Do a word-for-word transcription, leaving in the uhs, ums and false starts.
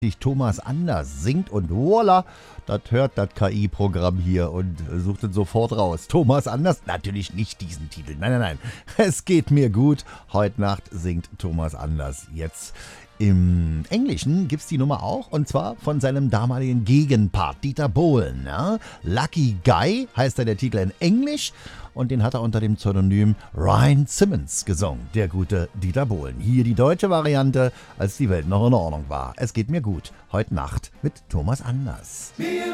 Thomas Anders singt und voila, das hört das K I-Programm hier und sucht es sofort raus. Thomas Anders, natürlich nicht diesen Titel. Nein, nein, nein. Es geht mir gut. Heute Nacht singt Thomas Anders. Jetzt im Englischen gibt's die Nummer auch und zwar von seinem damaligen Gegenpart Dieter Bohlen. Ja? Lucky Guy heißt da der Titel in Englisch und den hat er unter dem Pseudonym Ryan Simmons gesungen, der gute Dieter Bohlen. Hier die deutsche Variante, als die Welt noch in Ordnung war. Es geht mir gut. Heute Nacht mit Thomas Anders.